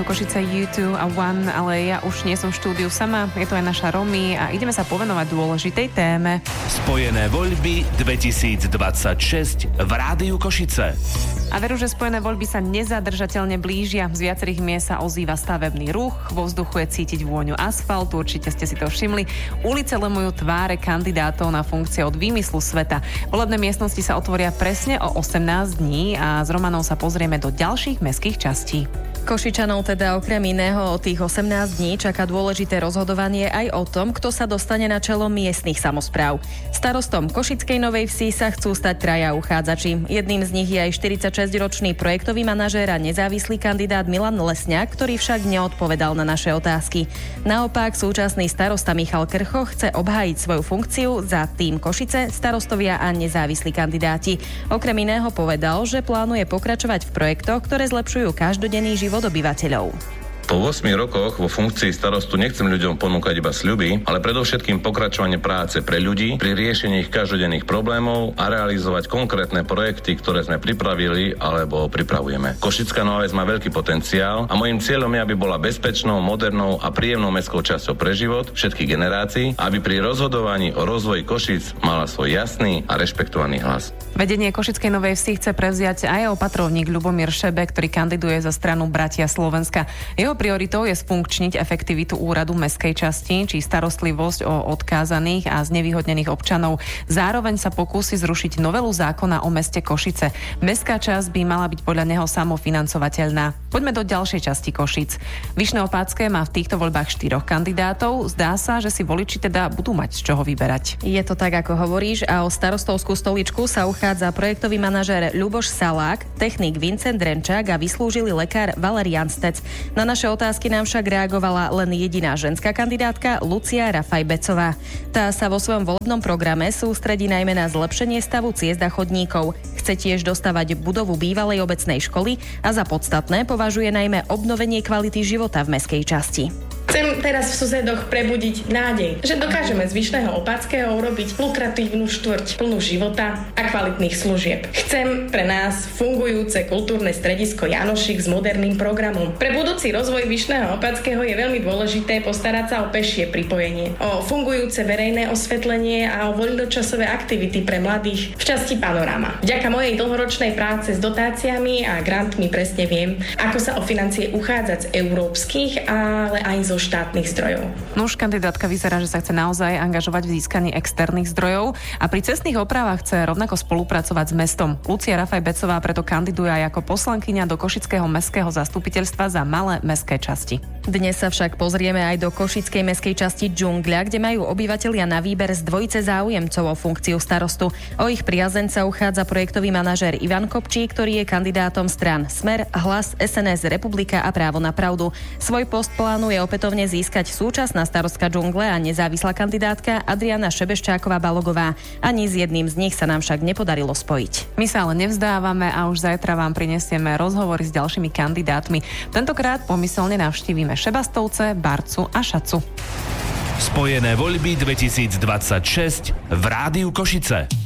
Rádiu Košice U2 a One, ale ja už nie som v štúdiu sama, je to aj naša Romy a ideme sa povenovať dôležitej téme. Spojené voľby 2026 v Rádiu Košice. A veru, že spojené voľby sa nezadržateľne blížia. Z viacerých miest sa ozýva stavebný ruch, vo vzduchu je cítiť vôňu asfaltu, určite ste si to všimli. Ulice lemujú tváre kandidátov na funkcie od výmyslu sveta. Volebné miestnosti sa otvoria presne o 18 dní a s Romanou sa pozrieme do ďalších mestských častí. Košičanov teda okrem iného o tých 18 dní čaká dôležité rozhodovanie aj o tom, kto sa dostane na čelo miestnych samospráv. Starostom Košickej Novej Vsi sa chcú stať traja uchádzači. Jedným z nich je aj 46-ročný projektový manažér a nezávislý kandidát Milan Lesňák, ktorý však neodpovedal na naše otázky. Naopak súčasný starosta Michal Krcho chce obhájiť svoju funkciu za tým Košice, starostovia a nezávislí kandidáti. Okrem iného povedal, že plánuje pokračovať v projektoch, ktoré zlepšujú každodenný život obyvateľov. Po 8 rokoch vo funkcii starostu nechcem ľuďom ponúkať iba sľuby, ale predovšetkým pokračovanie práce pre ľudí pri riešení ich každodenných problémov a realizovať konkrétne projekty, ktoré sme pripravili alebo pripravujeme. Košická Nová Ves má veľký potenciál a môjim cieľom je, aby bola bezpečnou, modernou a príjemnou mestskou časťou pre život všetkých generácií, aby pri rozhodovaní o rozvoji Košic mala svoj jasný a rešpektovaný hlas. Vedenie Košickej Novej Vsi chce prevziať aj opatrovník Ľubomír Šebe, ktorý kandiduje za stranu Bratia Slovenska. Jeho prioritou je sfunkčniť efektivitu úradu mestskej časti či starostlivosť o odkázaných a znevýhodnených občanov. Zároveň sa pokúsi zrušiť novelu zákona o meste Košice. Mestská časť by mala byť podľa neho samofinancovateľná. Poďme do ďalšej časti Košic. Vyšné Opátske má v týchto voľbách 4 kandidátov. Zdá sa, že si voliči teda budú mať z čoho vyberať. Je to tak, ako hovoríš, a o starostovskú stoličku sa uchádza projektový manažér Ľuboš Salák, technik Vincent Renčák a vyslúžilý lekár Valerian Stec. Na naše otázky nám však reagovala len jediná ženská kandidátka Lucia Rafaj-Becová. Tá sa vo svojom volebnom programe sústredí najmä na zlepšenie stavu ciest a chodníkov. Chce tiež dostavať budovu bývalej obecnej školy a za podstatné považuje najmä obnovenie kvality života v mestskej časti. Chcem teraz v susedoch prebudiť nádej, že dokážeme z Vyšného Opátskeho urobiť lukratívnu štvrť plnú života a kvalitných služieb. Chcem pre nás fungujúce kultúrne stredisko Janošik s moderným programom. Pre budúci rozvoj Vyšného Opátskeho je veľmi dôležité postarať sa o pešie pripojenie, o fungujúce verejné osvetlenie a o voľnočasové aktivity pre mladých v časti Panoráma. Vďaka mojej dlhoročnej práce s dotáciami a grantmi presne viem, ako sa o financie uchádzať z európskych, ale aj zo štátnych zdrojov. Nuž, kandidátka vyzerá, že sa chce naozaj angažovať v získaní externých zdrojov a pri cestných opravách chce rovnako spolupracovať s mestom. Lucia Rafaj-Becová preto kandiduje aj ako poslankyňa do Košického mestského zastupiteľstva za malé mestské časti. Dnes sa však pozrieme aj do košickej mestskej časti Džungľa, kde majú obyvatelia na výber z dvojice záujemcov o funkciu starostu. O ich priazeň sa uchádza projektový manažér Ivan Kopčík, ktorý je kandidátom strán Smer, Hlas, SNS, Republika a Právo na pravdu. Svoj post plánuje opätovne získať súčasná starostka Džungle a nezávislá kandidátka Adriana Šebeščáková-Balogová. Ani s jedným z nich sa nám však nepodarilo spojiť. My sa ale nevzdávame a už zajtra vám prinesieme rozhovory s ďalšími kandidátmi. Tentokrát pomyselne navštívime Šebastovce, Barcu a Šacu. Spojené voľby 2026 v Rádiu Košice.